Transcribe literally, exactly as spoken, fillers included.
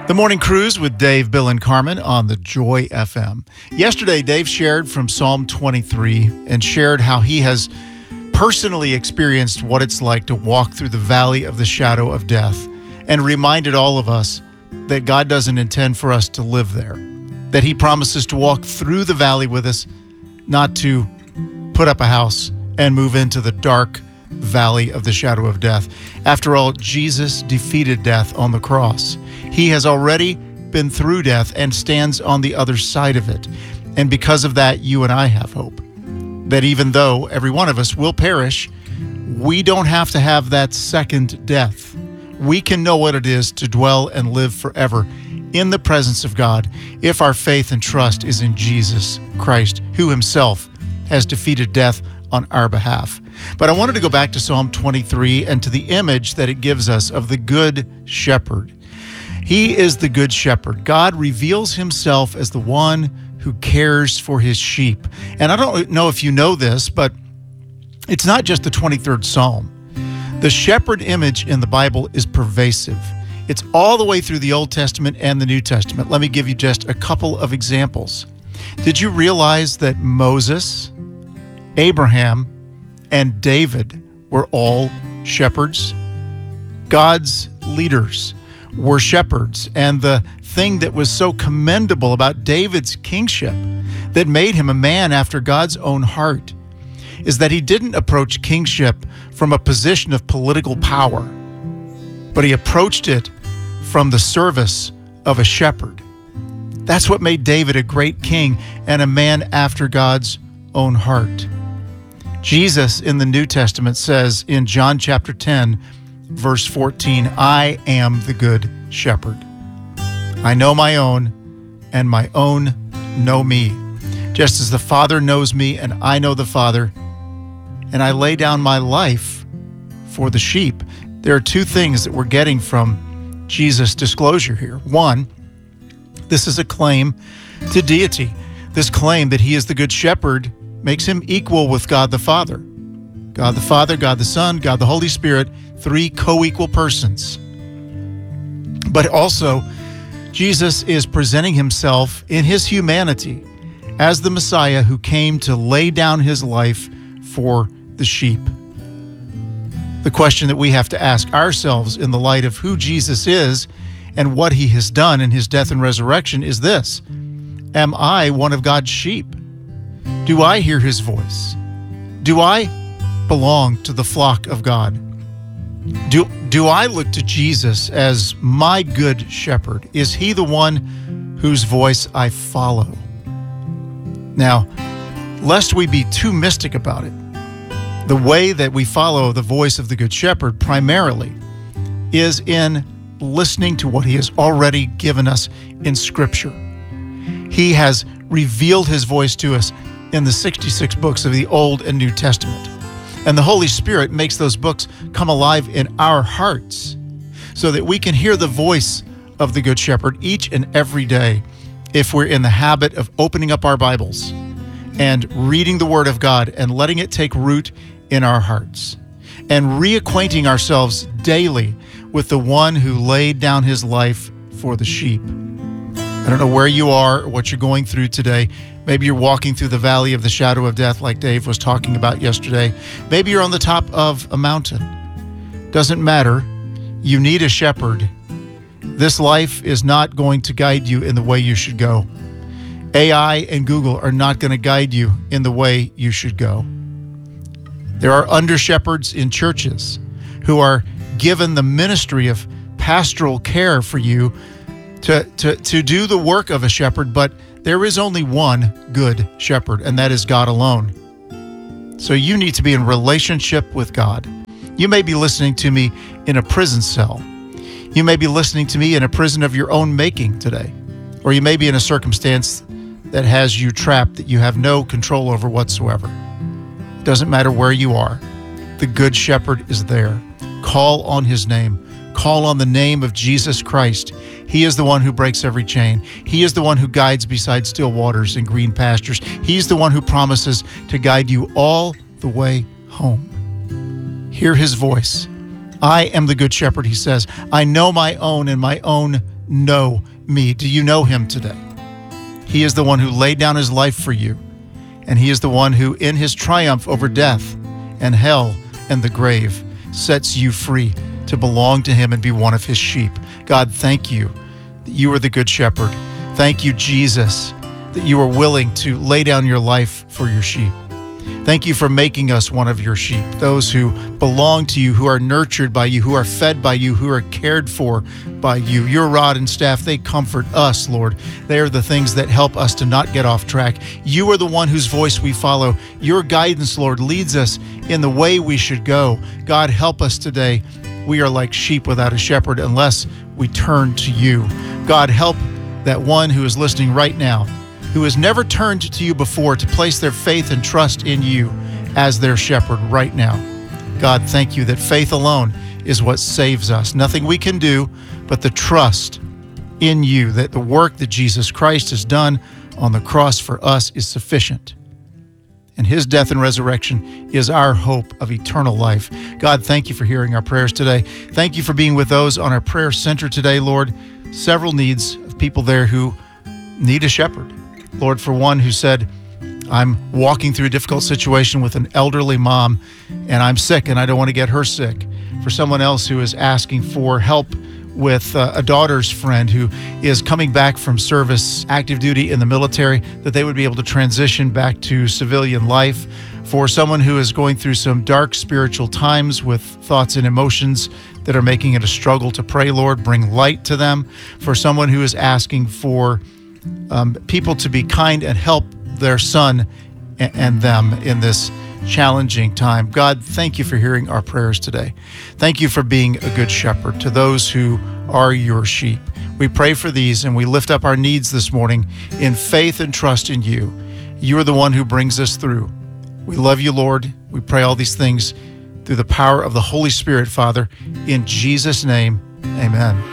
The Morning Cruise with Dave, Bill, and Carmen on the Joy F M. Yesterday, Dave shared from Psalm twenty-three and shared how he has personally experienced what it's like to walk through the valley of the shadow of death, and reminded all of us that God doesn't intend for us to live there, that he promises to walk through the valley with us, not to put up a house and move into the dark valley of the shadow of death. After all, Jesus defeated death on the cross. He has already been through death and stands on the other side of it. And because of that, you and I have hope. That even though every one of us will perish, we don't have to have that second death. We can know what it is to dwell and live forever in the presence of God if our faith and trust is in Jesus Christ, who himself has defeated death on our behalf. But I wanted to go back to Psalm twenty-three and to the image that it gives us of the Good Shepherd. He is the Good Shepherd. God reveals himself as the one who cares for his sheep. And I don't know if you know this, but it's not just the twenty-third Psalm. The shepherd image in the Bible is pervasive. It's all the way through the Old Testament and the New Testament. Let me give you just a couple of examples. Did you realize that Moses, Abraham, and David were all shepherds? God's leaders were shepherds, and the thing that was so commendable about David's kingship that made him a man after God's own heart is that he didn't approach kingship from a position of political power, but he approached it from the service of a shepherd. That's what made David a great king and a man after God's own heart. Jesus in the New Testament says in John chapter ten, verse fourteen, I am the good shepherd. I know my own, and my own know me, just as the Father knows me, and I know the Father, and I lay down my life for the sheep. There are two things that we're getting from Jesus' disclosure here. One, this is a claim to deity. This claim that he is the good shepherd makes him equal with God the Father. God the Father, God the Son, God the Holy Spirit, three co-equal persons. But also, Jesus is presenting himself in his humanity as the Messiah who came to lay down his life for the sheep. The question that we have to ask ourselves in the light of who Jesus is and what he has done in his death and resurrection is this: am I one of God's sheep? Do I hear his voice? Do I belong to the flock of God? Do, do I look to Jesus as my good shepherd? Is he the one whose voice I follow? Now, lest we be too mystic about it, the way that we follow the voice of the good shepherd primarily is in listening to what he has already given us in Scripture. He has revealed his voice to us in the sixty-six books of the Old and New Testament. And the Holy Spirit makes those books come alive in our hearts so that we can hear the voice of the Good Shepherd each and every day if we're in the habit of opening up our Bibles and reading the Word of God and letting it take root in our hearts and reacquainting ourselves daily with the one who laid down his life for the sheep. I don't know where you are or what you're going through today. Maybe you're walking through the valley of the shadow of death like Dave was talking about yesterday. Maybe you're on the top of a mountain. Doesn't matter. You need a shepherd. This life is not going to guide you in the way you should go. A I and Google are not going to guide you in the way you should go. There are under-shepherds in churches who are given the ministry of pastoral care for you to, to, to do the work of a shepherd, but there is only one good shepherd, and that is God alone. So you need to be in relationship with God. You may be listening to me in a prison cell. You may be listening to me in a prison of your own making today. Or you may be in a circumstance that has you trapped that you have no control over whatsoever. It doesn't matter where you are. The Good Shepherd is there. Call on his name. Call on the name of Jesus Christ. He is the one who breaks every chain. He is the one who guides beside still waters and green pastures. He's the one who promises to guide you all the way home. Hear his voice. I am the good shepherd, he says. I know my own, and my own know me. Do you know him today? He is the one who laid down his life for you, and he is the one who, in his triumph over death and hell and the grave, sets you free to belong to him and be one of his sheep. God, thank you that you are the good shepherd. Thank you, Jesus, that you are willing to lay down your life for your sheep. Thank you for making us one of your sheep, those who belong to you, who are nurtured by you, who are fed by you, who are cared for by you. Your rod and staff, they comfort us, Lord. They are the things that help us to not get off track. You are the one whose voice we follow. Your guidance, Lord, leads us in the way we should go. God, help us today. We are like sheep without a shepherd unless we turn to you. God, help that one who is listening right now, who has never turned to you before, to place their faith and trust in you as their shepherd right now. God, thank you that faith alone is what saves us. Nothing we can do, but the trust in you, that the work that Jesus Christ has done on the cross for us is sufficient. And his death and resurrection is our hope of eternal life. God, thank you for hearing our prayers today. Thank you for being with those on our prayer center today, Lord. Several needs of people there who need a shepherd. Lord, for one who said, I'm walking through a difficult situation with an elderly mom, and I'm sick and I don't want to get her sick. For someone else who is asking for help with uh, a daughter's friend who is coming back from service, active duty in the military, that they would be able to transition back to civilian life. For someone who is going through some dark spiritual times with thoughts and emotions that are making it a struggle to pray, Lord, bring light to them. For someone who is asking for Um, people to be kind and help their son and, and them in this challenging time. God, thank you for hearing our prayers today. Thank you for being a good shepherd to those who are your sheep. We pray for these and we lift up our needs this morning in faith and trust in you. You are the one who brings us through. We love you, Lord. We pray all these things through the power of the Holy Spirit, Father. In Jesus' name, amen.